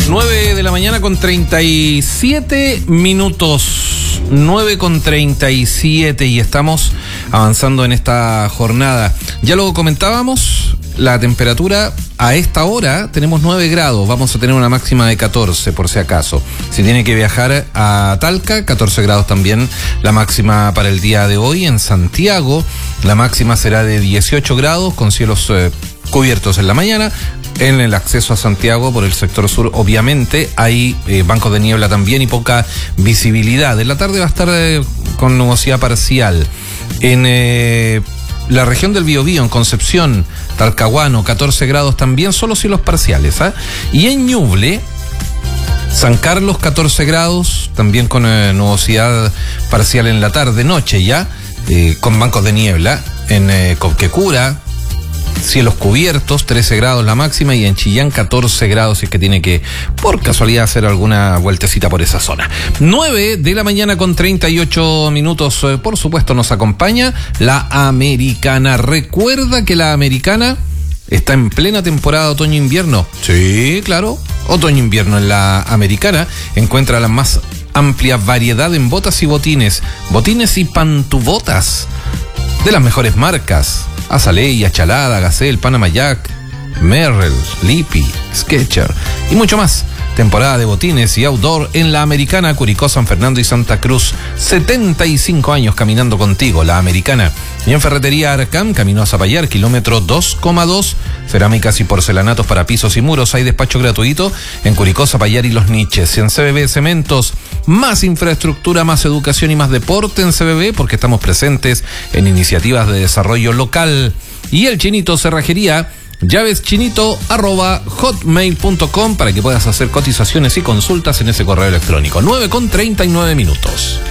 9 de la mañana con 37 minutos. 9 con 37 y estamos avanzando en esta jornada. Ya lo comentábamos, la temperatura a esta hora tenemos 9 grados. Vamos a tener una máxima de 14 por si acaso. Si tiene que viajar a Talca, 14 grados también la máxima para el día de hoy. En Santiago la máxima será de 18 grados con cielos cubiertos en la mañana. En el acceso a Santiago por el sector sur, obviamente, hay bancos de niebla también y poca visibilidad. En la tarde va a estar con nubosidad parcial. En la región del Biobío, en Concepción, Talcahuano, 14 grados también, solo cielos parciales. Y en Ñuble, San Carlos, 14 grados, también con nubosidad parcial en la tarde, noche ya, con bancos de niebla. En Copquecura, cielos cubiertos, 13 grados la máxima, y en Chillán 14 grados si es que tiene que, por casualidad, hacer alguna vueltecita por esa zona. 9 de la mañana con 38 minutos. Por supuesto nos acompaña la Americana. Recuerda que la Americana está en plena temporada otoño-invierno. Sí, claro, otoño-invierno en la Americana. Encuentra la más amplia variedad en botas y botines y pantubotas de las mejores marcas: Azalea, Achalada, Gazelle, Panama Jack, Merrell, Lippy, Skechers y mucho más. Temporada de botines y outdoor en la Americana, Curicó, San Fernando y Santa Cruz. 75 años caminando contigo, la Americana. Y en Ferretería Arcam, camino a Zapallar, kilómetro 2,2. Cerámicas y porcelanatos para pisos y muros. Hay despacho gratuito en Curicó, Zapallar y Los Niches. Y en CBB Cementos, más infraestructura, más educación y más deporte en CBB, porque estamos presentes en iniciativas de desarrollo local. Y el Chinito Cerrajería, llaveschinito@hotmail.com para que puedas hacer cotizaciones y consultas en ese correo electrónico. 9 con 39 minutos.